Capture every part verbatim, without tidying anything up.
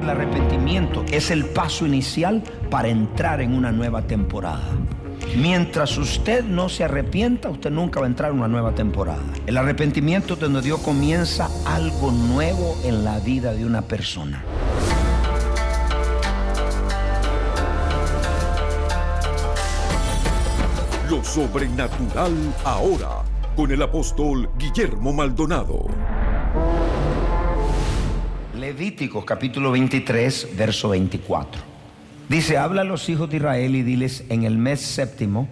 El arrepentimiento es el paso inicial para entrar en una nueva temporada. Mientras usted no se arrepienta, usted nunca va a entrar en una nueva temporada. El arrepentimiento es donde Dios comienza algo nuevo en la vida de una persona. Lo sobrenatural ahora, con el apóstol Guillermo Maldonado. Levíticos capítulo veintitrés, verso veinticuatro. Dice: habla a los hijos de Israel y diles: en el mes séptimo,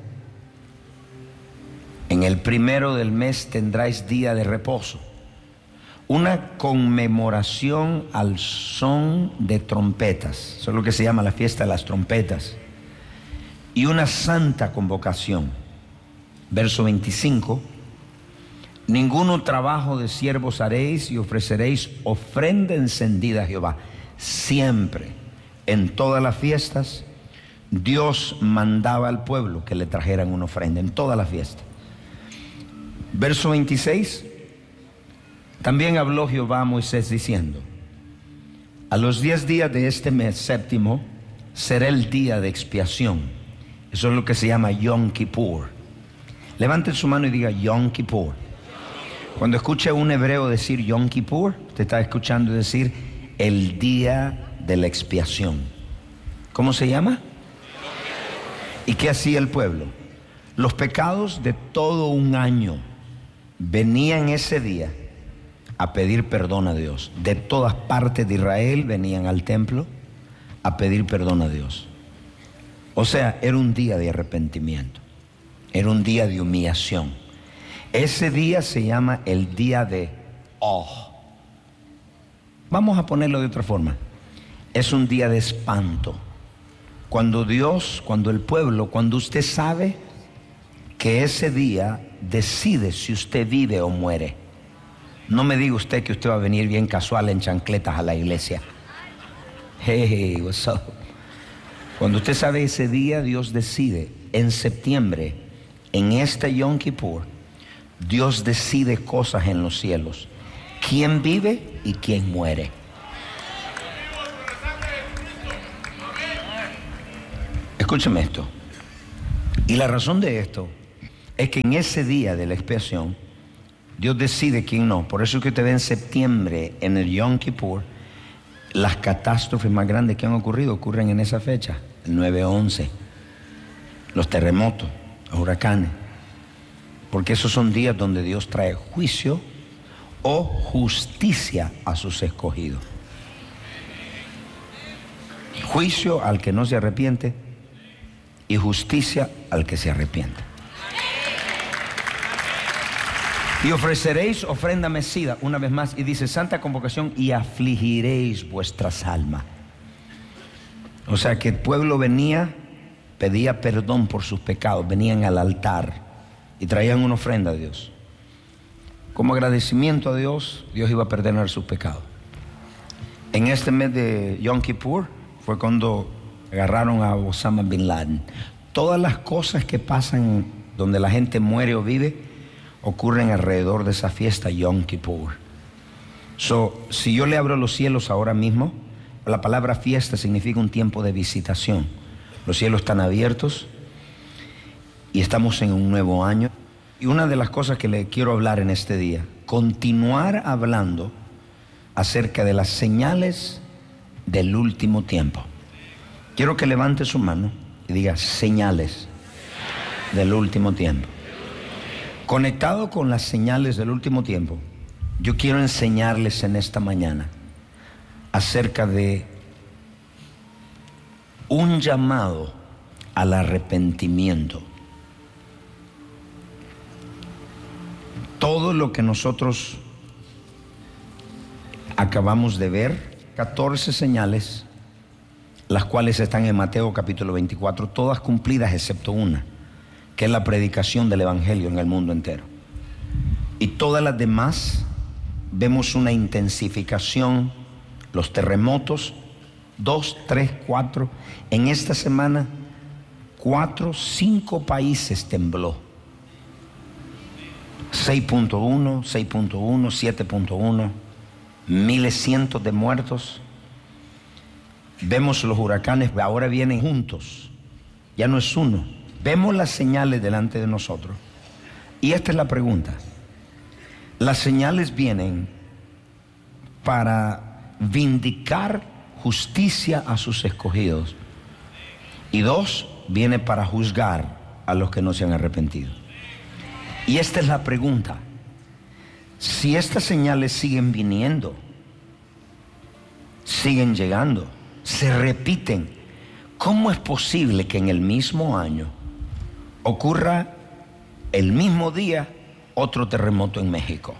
en el primero del mes tendráis día de reposo, una conmemoración al son de trompetas. Eso es lo que se llama la fiesta de las trompetas. Y una santa convocación. Verso veinticinco. Ninguno trabajo de siervos haréis y ofreceréis ofrenda encendida a Jehová. Siempre, en todas las fiestas, Dios mandaba al pueblo que le trajeran una ofrenda, en todas las fiestas. Verso veintiséis. También habló Jehová a Moisés diciendo: a los diez días de este mes séptimo será el día de expiación. Eso es lo que se llama Yom Kippur. Levante su mano y diga Yom Kippur. Cuando escuche a un hebreo decir Yom Kippur, usted está escuchando decir el día de la expiación. ¿Cómo se llama? ¿Y qué hacía el pueblo? Los pecados de todo un año venían ese día a pedir perdón a Dios. De todas partes de Israel venían al templo a pedir perdón a Dios. O sea, era un día de arrepentimiento, era un día de humillación. Ese día se llama el día de Oh. Vamos a ponerlo de otra forma. Es un día de espanto. Cuando Dios, cuando el pueblo, cuando usted sabe que ese día decide si usted vive o muere. No me diga usted que usted va a venir bien casual en chancletas a la iglesia. Hey, what's up? Cuando usted sabe ese día, Dios decide en septiembre, en este Yom Kippur, Dios decide cosas en los cielos. ¿Quién vive y quién muere? Escúcheme esto. Y la razón de esto es que en ese día de la expiación, Dios decide quién no. Por eso es que usted ve en septiembre, en el Yom Kippur, las catástrofes más grandes que han ocurrido ocurren en esa fecha, el nueve once, los terremotos, los huracanes. Porque esos son días donde Dios trae juicio o justicia a sus escogidos. Juicio al que no se arrepiente y justicia al que se arrepiente. Y ofreceréis ofrenda mecida, una vez más, y dice santa convocación, y afligiréis vuestras almas. O sea que el pueblo venía, pedía perdón por sus pecados, venían al altar y traían una ofrenda a Dios. Como agradecimiento a Dios, Dios iba a perdonar sus pecados. En este mes de Yom Kippur fue cuando agarraron a Osama Bin Laden. Todas las cosas que pasan donde la gente muere o vive ocurren alrededor de esa fiesta Yom Kippur. So, si yo le abro los cielos ahora mismo, la palabra fiesta significa un tiempo de visitación. Los cielos están abiertos y estamos en un nuevo año. Y una de las cosas que le quiero hablar en este día, continuar hablando acerca de las señales del último tiempo. Quiero que levante su mano y diga señales del último tiempo. Conectado con las señales del último tiempo, yo quiero enseñarles en esta mañana acerca de un llamado al arrepentimiento. Todo lo que nosotros acabamos de ver, catorce señales, las cuales están en Mateo capítulo veinticuatro, todas cumplidas excepto una, que es la predicación del evangelio en el mundo entero. Y todas las demás vemos una intensificación, los terremotos, dos, tres, cuatro. En esta semana, cuatro, cinco países tembló. seis punto uno, seis punto uno, siete punto uno, miles, cientos de muertos. Vemos los huracanes, ahora vienen juntos, ya no es uno. Vemos las señales delante de nosotros. Y esta es la pregunta. Las señales vienen para vindicar justicia a sus escogidos. Y dos, viene para juzgar a los que no se han arrepentido. Y esta es la pregunta. Si estas señales siguen viniendo, siguen llegando, se repiten, ¿cómo es posible que en el mismo año ocurra el mismo día otro terremoto en México?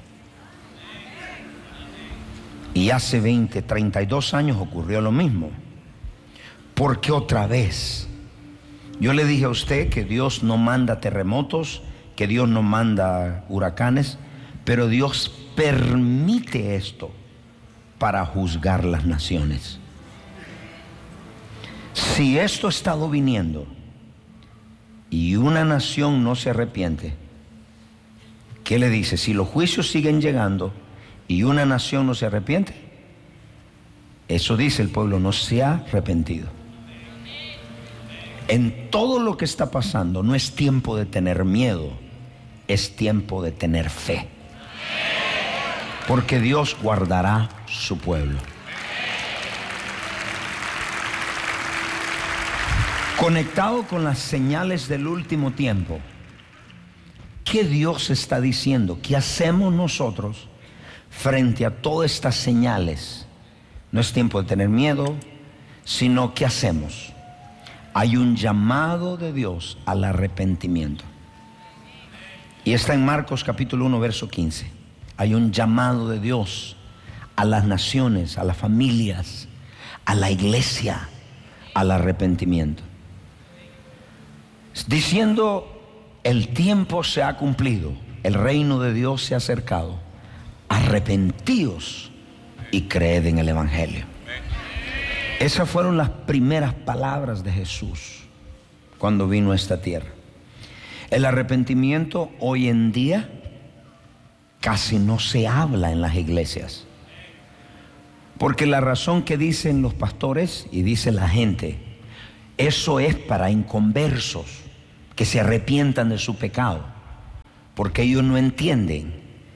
Y hace veinte, treinta y dos años ocurrió lo mismo. ¿Por qué otra vez? Yo le dije a usted que Dios no manda terremotos, que Dios no manda huracanes, pero Dios permite esto para juzgar las naciones. Si esto ha estado viniendo y una nación no se arrepiente, ¿qué le dice? Si los juicios siguen llegando y una nación no se arrepiente, eso dice el pueblo no se ha arrepentido. En todo lo que está pasando no es tiempo de tener miedo, es tiempo de tener fe, porque Dios guardará su pueblo. Conectado con las señales del último tiempo, ¿qué Dios está diciendo? ¿Qué hacemos nosotros frente a todas estas señales? No es tiempo de tener miedo, sino ¿qué hacemos? Hay un llamado de Dios al arrepentimiento. Y está en Marcos capítulo uno, verso quince. Hay un llamado de Dios a las naciones, a las familias, a la iglesia, al arrepentimiento. Diciendo, el tiempo se ha cumplido, el reino de Dios se ha acercado. Arrepentíos y creed en el Evangelio. Esas fueron las primeras palabras de Jesús cuando vino a esta tierra. El arrepentimiento hoy en día casi no se habla en las iglesias, porque la razón que dicen los pastores y dice la gente, eso es para inconversos que se arrepientan de su pecado, porque ellos no entienden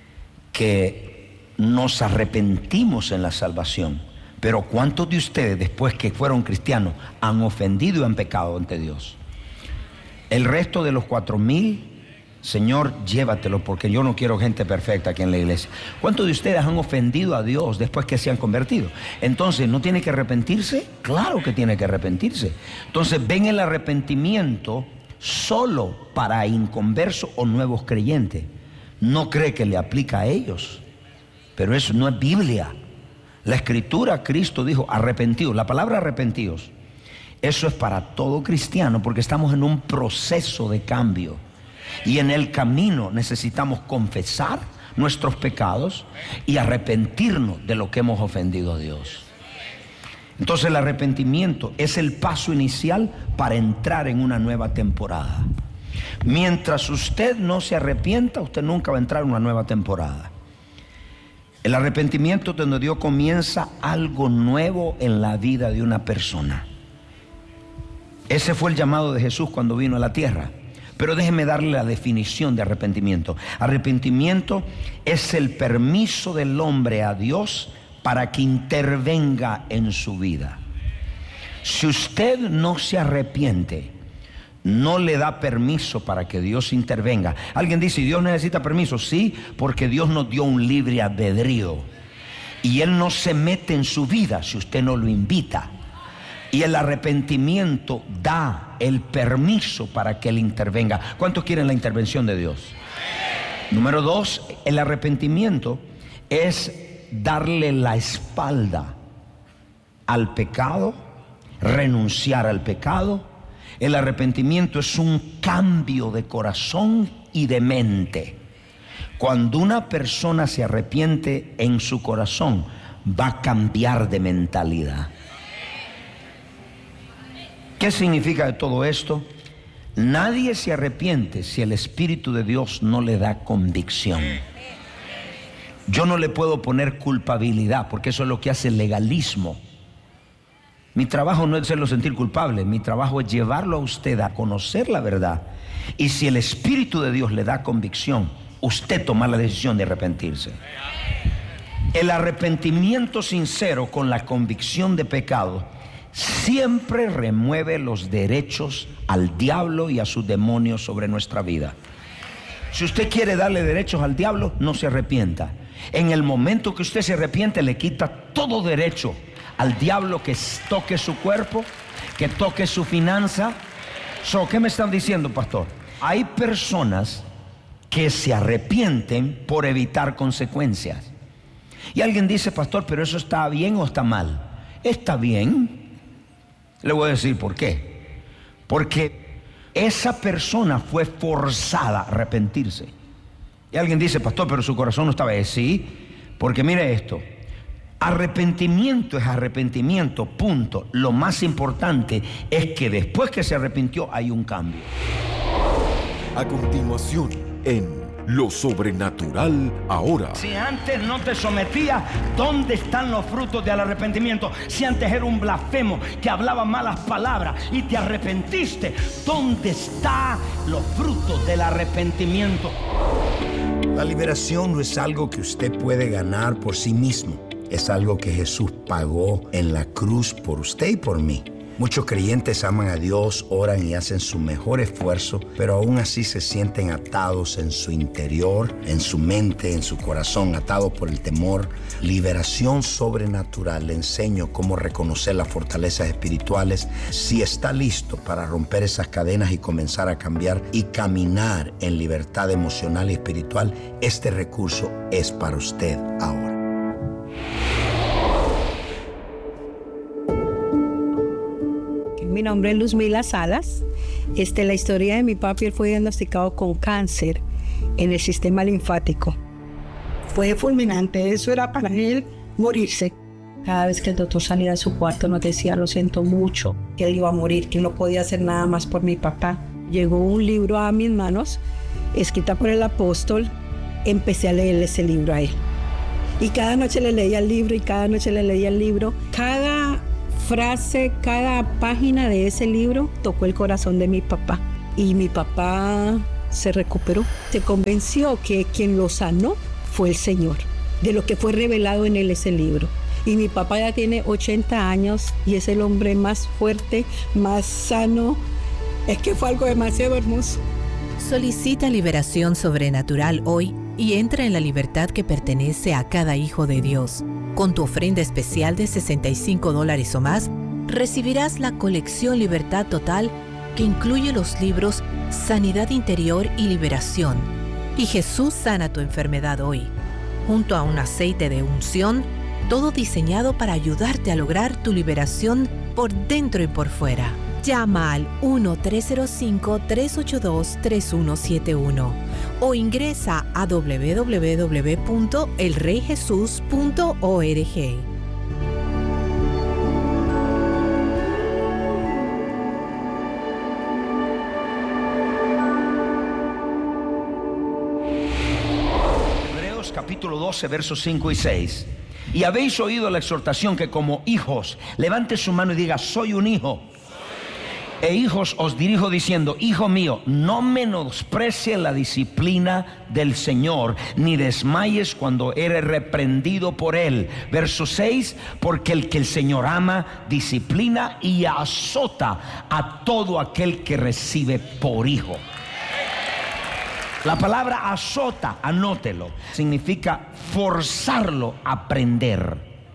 que nos arrepentimos en la salvación. Pero ¿cuántos de ustedes, después que fueron cristianos, han ofendido y han pecado ante Dios? El resto de los cuatro mil, Señor, llévatelo, porque yo no quiero gente perfecta aquí en la iglesia. ¿Cuántos de ustedes han ofendido a Dios después que se han convertido? Entonces, ¿no tiene que arrepentirse? Claro que tiene que arrepentirse. Entonces, ven el arrepentimiento solo para inconversos o nuevos creyentes. No cree que le aplica a ellos, pero eso no es Biblia. La escritura, Cristo dijo arrepentidos. La palabra arrepentidos, eso es para todo cristiano, porque estamos en un proceso de cambio y en el camino necesitamos confesar nuestros pecados y arrepentirnos de lo que hemos ofendido a Dios. Entonces el arrepentimiento es el paso inicial para entrar en una nueva temporada. Mientras usted no se arrepienta, usted nunca va a entrar en una nueva temporada. El arrepentimiento es donde Dios comienza algo nuevo en la vida de una persona. Ese fue el llamado de Jesús cuando vino a la tierra. Pero déjeme darle la definición de arrepentimiento. Arrepentimiento es el permiso del hombre a Dios para que intervenga en su vida. Si usted no se arrepiente, no le da permiso para que Dios intervenga. Alguien dice, ¿Dios necesita permiso? Sí, porque Dios nos dio un libre albedrío y Él no se mete en su vida si usted no lo invita. Y el arrepentimiento da el permiso para que Él intervenga. ¿Cuántos quieren la intervención de Dios? Número dos, el arrepentimiento es darle la espalda al pecado, renunciar al pecado. El arrepentimiento es un cambio de corazón y de mente. Cuando una persona se arrepiente en su corazón, va a cambiar de mentalidad. ¿Qué significa de todo esto? Nadie se arrepiente si el Espíritu de Dios no le da convicción. Yo no le puedo poner culpabilidad, porque eso es lo que hace el legalismo. Mi trabajo no es hacerlo sentir culpable, mi trabajo es llevarlo a usted a conocer la verdad. Y si el Espíritu de Dios le da convicción, usted toma la decisión de arrepentirse. El arrepentimiento sincero con la convicción de pecado siempre remueve los derechos al diablo y a sus demonios sobre nuestra vida. Si usted quiere darle derechos al diablo, no se arrepienta. En el momento que usted se arrepiente, le quita todo derecho al diablo que toque su cuerpo, que toque su finanza. So, ¿qué me están diciendo, pastor? Hay personas que se arrepienten por evitar consecuencias. Y alguien dice, pastor, pero eso está bien o está mal. Está bien. Le voy a decir por qué. Porque esa persona fue forzada a arrepentirse. Y alguien dice, pastor, pero su corazón no estaba ahí. Sí, porque mire esto. Arrepentimiento es arrepentimiento, punto. Lo más importante es que después que se arrepintió hay un cambio. A continuación, en Lo Sobrenatural Ahora. Si antes no te sometías, ¿dónde están los frutos del arrepentimiento? Si antes era un blasfemo que hablaba malas palabras y te arrepentiste, ¿dónde están los frutos del arrepentimiento? La liberación no es algo que usted puede ganar por sí mismo. Es algo que Jesús pagó en la cruz por usted y por mí. Muchos creyentes aman a Dios, oran y hacen su mejor esfuerzo, pero aún así se sienten atados en su interior, en su mente, en su corazón, atados por el temor. Liberación sobrenatural. Le enseño cómo reconocer las fortalezas espirituales. Si está listo para romper esas cadenas y comenzar a cambiar y caminar en libertad emocional y espiritual, este recurso es para usted ahora. Mi nombre es Luzmila Salas. Este, la historia de mi papi, él fue diagnosticado con cáncer en el sistema linfático. Fue fulminante, eso era para él morirse. Cada vez que el doctor salía de su cuarto nos decía, lo siento mucho, que él iba a morir, que no podía hacer nada más por mi papá. Llegó un libro a mis manos, escrita por el apóstol. Empecé a leer ese libro a él. Y cada noche le leía el libro y cada noche le leía el libro. Cada frase, cada página de ese libro tocó el corazón de mi papá. Y mi papá se recuperó. Se convenció que quien lo sanó fue el Señor, de lo que fue revelado en él ese libro. Y mi papá ya tiene ochenta años y es el hombre más fuerte, más sano. Es que fue algo demasiado hermoso. Solicita liberación sobrenatural hoy y entra en la libertad que pertenece a cada hijo de Dios. Con tu ofrenda especial de sesenta y cinco dólares o más, recibirás la colección Libertad Total, que incluye los libros Sanidad Interior y Liberación y Jesús sana tu enfermedad hoy, junto a un aceite de unción, todo diseñado para ayudarte a lograr tu liberación por dentro y por fuera. Llama al uno tres cero cinco, tres ocho dos, tres uno siete uno o ingresa a doble u doble u doble u punto el rey jesús punto org. Hebreos capítulo doce, versos cinco y seis. Y habéis oído la exhortación que como hijos, levante su mano y diga, soy un hijo. E hijos os dirijo diciendo, hijo mío, no menosprecie la disciplina del Señor, ni desmayes cuando eres reprendido por Él. Verso seis, porque el que el Señor ama, disciplina y azota a todo aquel que recibe por hijo. La palabra azota, anótelo, significa forzarlo a aprender.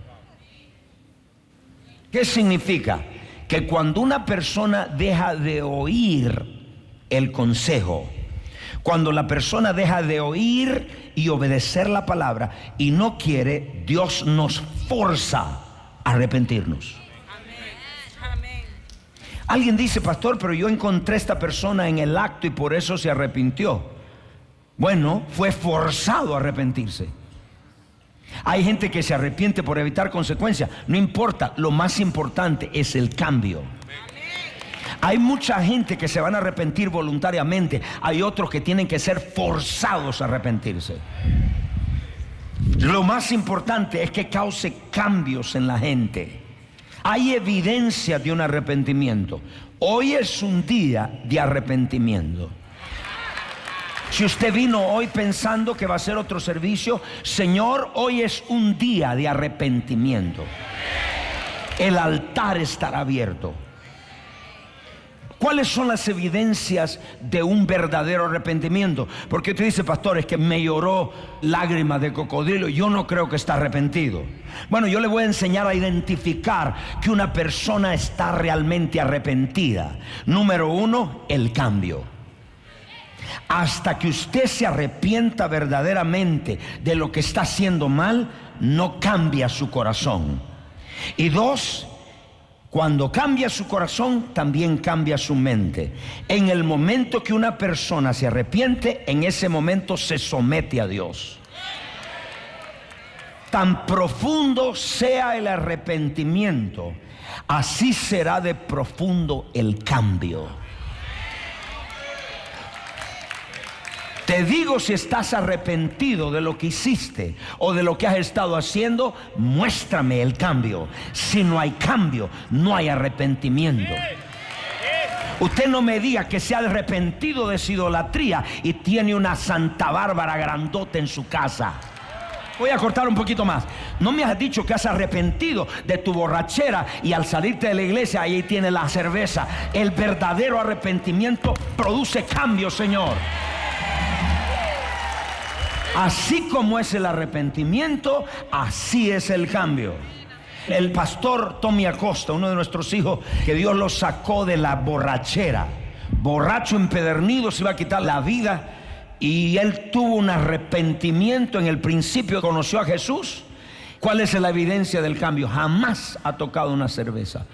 ¿Qué significa? Que cuando una persona deja de oír el consejo, cuando la persona deja de oír y obedecer la palabra y no quiere, Dios nos forza a arrepentirnos. Amén. Alguien dice, pastor, pero yo encontré a esta persona en el acto y por eso se arrepintió. Bueno, fue forzado a arrepentirse. Hay gente que se arrepiente por evitar consecuencias. No importa, lo más importante es el cambio. Hay mucha gente que se van a arrepentir voluntariamente. Hay otros que tienen que ser forzados a arrepentirse. Lo más importante es que cause cambios en la gente. Hay evidencia de un arrepentimiento. Hoy es un día de arrepentimiento. Si usted vino hoy pensando que va a ser otro servicio, Señor, hoy es un día de arrepentimiento. El altar estará abierto. ¿Cuáles son las evidencias de un verdadero arrepentimiento? Porque usted dice, pastor, es que me lloró lágrimas de cocodrilo. Yo no creo que está arrepentido. Bueno, yo le voy a enseñar a identificar que una persona está realmente arrepentida. Número uno, el cambio. Hasta que usted se arrepienta verdaderamente de lo que está haciendo mal, no cambia su corazón. Y dos, cuando cambia su corazón, también cambia su mente. En el momento que una persona se arrepiente, en ese momento se somete a Dios. Tan profundo sea el arrepentimiento, así será de profundo el cambio. Te digo, si estás arrepentido de lo que hiciste o de lo que has estado haciendo, muéstrame el cambio. Si no hay cambio, no hay arrepentimiento. Usted no me diga que se ha arrepentido de su idolatría y tiene una Santa Bárbara grandota en su casa. Voy a cortar un poquito más. No me has dicho que has arrepentido de tu borrachera y al salirte de la iglesia ahí tiene la cerveza. El verdadero arrepentimiento produce cambio, Señor. Así como es el arrepentimiento, así es el cambio. El pastor Tommy Acosta, uno de nuestros hijos, que Dios lo sacó de la borrachera, borracho empedernido, se iba a quitar la vida, y él tuvo un arrepentimiento. En el principio conoció a Jesús. ¿Cuál es la evidencia del cambio? Jamás ha tocado una cerveza.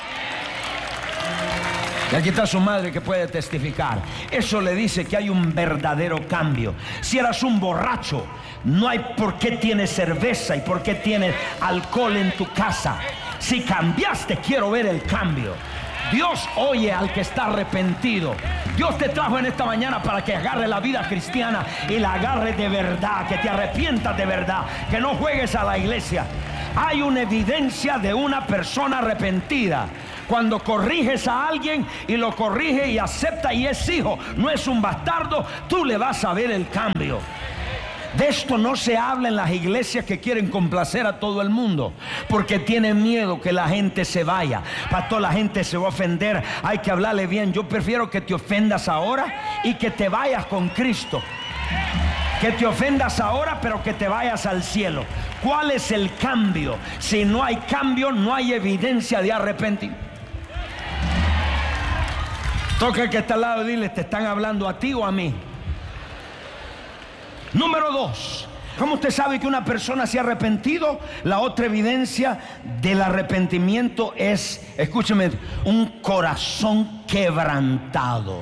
Y aquí está su madre que puede testificar. Eso le dice que hay un verdadero cambio. Si eras un borracho, no hay por qué tienes cerveza y por qué tienes alcohol en tu casa. Si cambiaste, quiero ver el cambio. Dios oye al que está arrepentido. Dios te trajo en esta mañana para que agarre la vida cristiana y la agarre de verdad, que te arrepientas de verdad, que no juegues a la iglesia. Hay una evidencia de una persona arrepentida. Cuando corriges a alguien y lo corrige y acepta y es hijo, no es un bastardo, tú le vas a ver el cambio. De esto no se habla en las iglesias que quieren complacer a todo el mundo, porque tienen miedo que la gente se vaya. Pastor, la gente se va a ofender, hay que hablarle bien. Yo prefiero que te ofendas ahora y que te vayas con Cristo. Que te ofendas ahora, pero que te vayas al cielo. ¿Cuál es el cambio? Si no hay cambio, no hay evidencia de arrepentimiento. Toca el que está al lado y dile, ¿te están hablando a ti o a mí? Número dos, ¿cómo usted sabe que una persona se ha arrepentido? La otra evidencia del arrepentimiento es, escúcheme, un corazón quebrantado.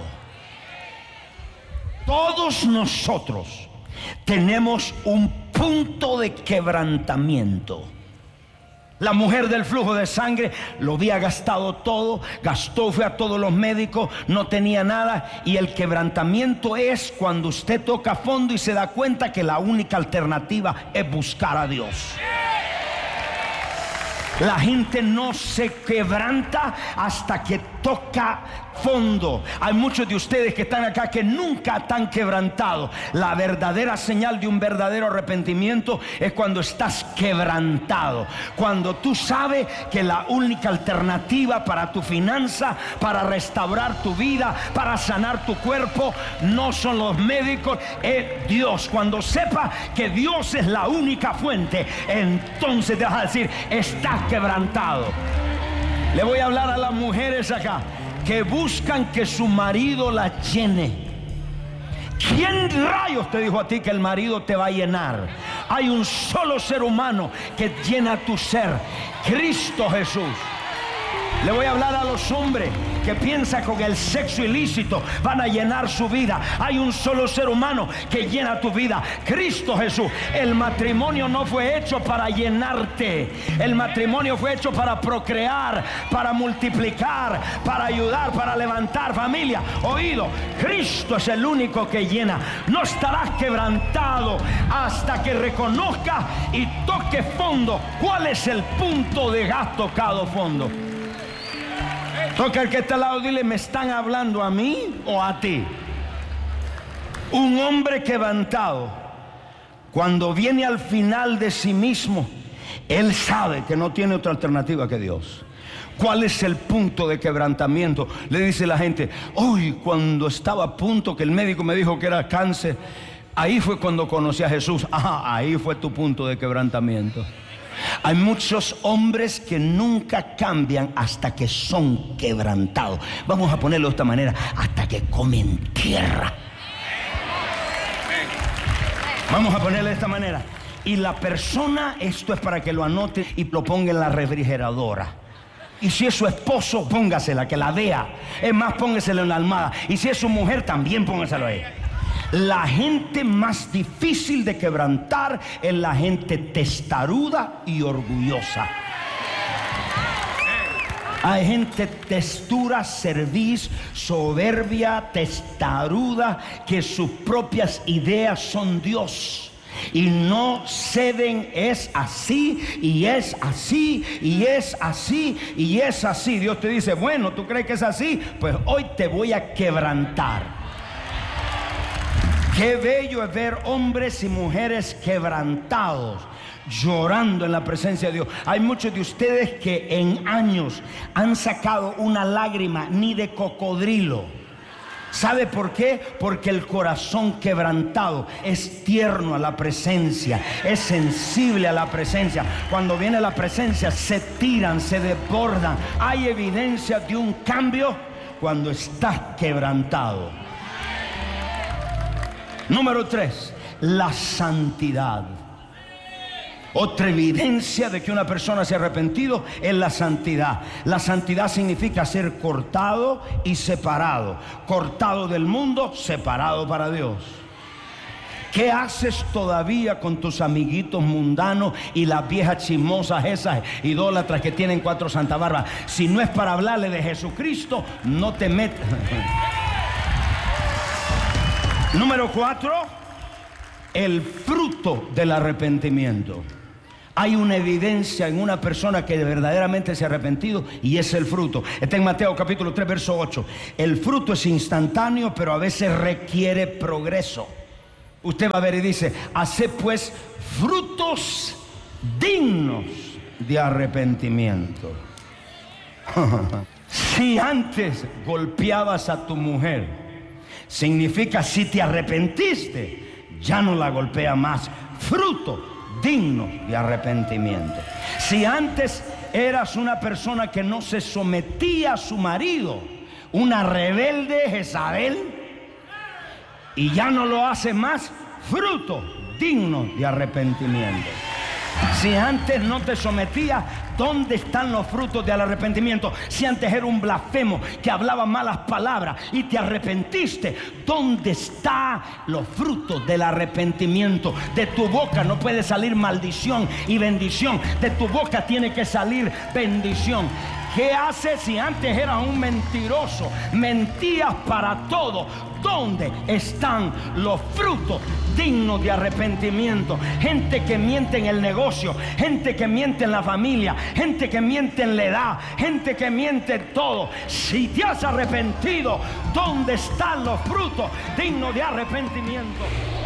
Todos nosotros tenemos un punto de quebrantamiento. La mujer del flujo de sangre lo había gastado todo, gastó, fue a todos los médicos, no tenía nada. Y el quebrantamiento es cuando usted toca fondo y se da cuenta que la única alternativa es buscar a Dios. La gente no se quebranta hasta que toca fondo. Hay muchos de ustedes que están acá que nunca están quebrantados. La verdadera señal de un verdadero arrepentimiento es cuando estás quebrantado. Cuando tú sabes que la única alternativa para tu finanza, para restaurar tu vida, para sanar tu cuerpo, no son los médicos, es Dios. Cuando sepas que Dios es la única fuente, entonces te vas a decir, estás quebrantado. Le voy a hablar a las mujeres acá que buscan que su marido las llene. ¿Quién rayos te dijo a ti que el marido te va a llenar? Hay un solo ser humano que llena tu ser, Cristo Jesús. Le voy a hablar a los hombres que piensan con el sexo ilícito van a llenar su vida. Hay un solo ser humano que llena tu vida: Cristo Jesús. El matrimonio no fue hecho para llenarte. El matrimonio fue hecho para procrear, para multiplicar, para ayudar, para levantar familia. Oído, Cristo es el único que llena. No estarás quebrantado hasta que reconozcas y toque fondo. ¿Cuál es el punto de has tocado fondo? Toca al que está al lado, dile: ¿me están hablando a mí o a ti? Un hombre quebrantado, cuando viene al final de sí mismo, él sabe que no tiene otra alternativa que Dios. ¿Cuál es el punto de quebrantamiento? Le dice la gente: hoy, cuando estaba a punto que el médico me dijo que era cáncer, ahí fue cuando conocí a Jesús. Ah, ahí fue tu punto de quebrantamiento. Hay muchos hombres que nunca cambian hasta que son quebrantados. Vamos a ponerlo de esta manera: hasta que comen tierra. Vamos a ponerlo de esta manera. Y la persona, esto es para que lo anote y lo ponga en la refrigeradora. Y si es su esposo, póngasela, que la vea. Es más, póngasela en la almohada. Y si es su mujer, también póngaselo a ella. La gente más difícil de quebrantar es la gente testaruda y orgullosa. Hay gente textura, cerviz, soberbia, testaruda, que sus propias ideas son Dios. Y no ceden. Es así, y es así, y es así, y es así. Dios te dice: bueno, ¿tú crees que es así? Pues hoy te voy a quebrantar. Qué bello es ver hombres y mujeres quebrantados, llorando en la presencia de Dios. Hay muchos de ustedes que en años han sacado una lágrima ni de cocodrilo. ¿Sabe por qué? Porque el corazón quebrantado es tierno a la presencia, es sensible a la presencia. Cuando viene la presencia se tiran, se desbordan. Hay evidencia de un cambio cuando estás quebrantado. Número tres, la santidad. Otra evidencia de que una persona se ha arrepentido es la santidad. La santidad significa ser cortado y separado. Cortado del mundo, separado para Dios. ¿Qué haces todavía con tus amiguitos mundanos y las viejas chismosas esas idólatras que tienen cuatro Santa Bárbara? Si no es para hablarle de Jesucristo, no te metas. Número cuatro, el fruto del arrepentimiento. Hay una evidencia en una persona que verdaderamente se ha arrepentido, y es el fruto. Está en Mateo capítulo tres, verso ocho. El fruto es instantáneo, pero a veces requiere progreso. Usted va a ver y dice: haced pues frutos dignos de arrepentimiento. Si antes golpeabas a tu mujer, significa si te arrepentiste, ya no la golpea más. Fruto digno de arrepentimiento. Si antes eras una persona que no se sometía a su marido, una rebelde Jezabel, y ya no lo hace más, fruto digno de arrepentimiento. Si antes no te sometías, ¿dónde están los frutos del arrepentimiento? Si antes era un blasfemo que hablaba malas palabras y te arrepentiste, ¿dónde están los frutos del arrepentimiento? De tu boca no puede salir maldición y bendición. De tu boca tiene que salir bendición. ¿Qué haces si antes eras un mentiroso? Mentías para todo. ¿Dónde están los frutos dignos de arrepentimiento? Gente que miente en el negocio, gente que miente en la familia, gente que miente en la edad, gente que miente en todo. Si te has arrepentido, ¿dónde están los frutos dignos de arrepentimiento?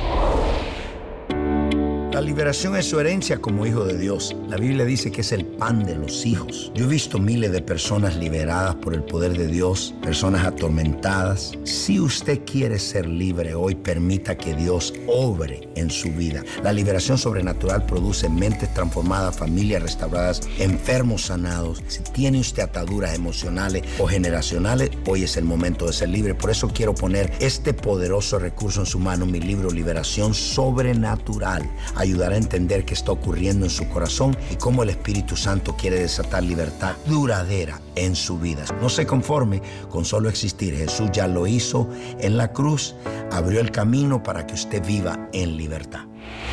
La liberación es su herencia como hijo de Dios. La Biblia dice que es el pan de los hijos. Yo he visto miles de personas liberadas por el poder de Dios, personas atormentadas. Si usted quiere ser libre hoy, permita que Dios obre en su vida. La liberación sobrenatural produce mentes transformadas, familias restauradas, enfermos sanados. Si tiene usted ataduras emocionales o generacionales, hoy es el momento de ser libre. Por eso quiero poner este poderoso recurso en su mano, mi libro Liberación Sobrenatural. Hay ayudará a entender qué está ocurriendo en su corazón y cómo el Espíritu Santo quiere desatar libertad duradera en su vida. No se conforme con solo existir. Jesús ya lo hizo en la cruz, abrió el camino para que usted viva en libertad.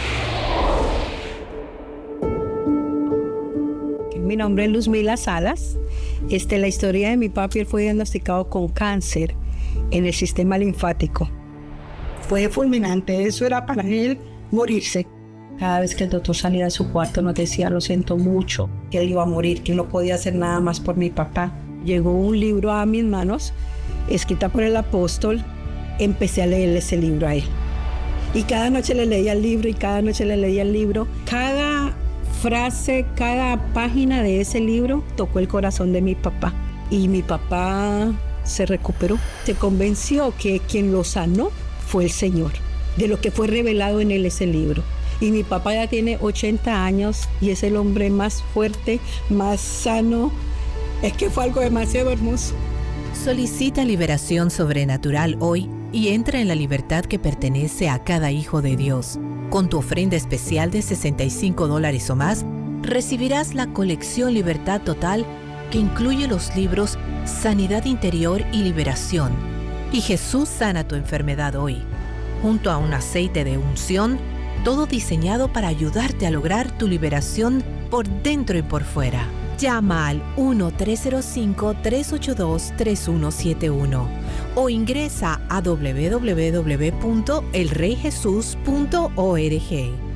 Mi nombre es Luzmila Salas. Este, la historia de mi papi, él fue diagnosticado con cáncer en el sistema linfático. Fue fulminante, eso era para él morirse. Cada vez que el doctor salía de su cuarto nos decía, lo siento mucho, que él iba a morir, que no podía hacer nada más por mi papá. Llegó un libro a mis manos, escrita por el apóstol, empecé a leer ese libro a él. Y cada noche le leía el libro y cada noche le leía el libro. Cada frase, cada página de ese libro tocó el corazón de mi papá. Y mi papá se recuperó, se convenció que quien lo sanó fue el Señor, de lo que fue revelado en él ese libro. Y mi papá ya tiene ochenta años y es el hombre más fuerte, más sano. Es que fue algo demasiado hermoso. Solicita liberación sobrenatural hoy y entra en la libertad que pertenece a cada hijo de Dios. Con tu ofrenda especial de sesenta y cinco dólares o más, recibirás la colección Libertad Total, que incluye los libros Sanidad Interior y Liberación y Jesús sana tu enfermedad hoy, junto a un aceite de unción, todo diseñado para ayudarte a lograr tu liberación por dentro y por fuera. Llama al uno tres cero cinco, tres ocho dos, tres uno siete uno o ingresa a doble u doble u doble u punto el rey jesús punto org.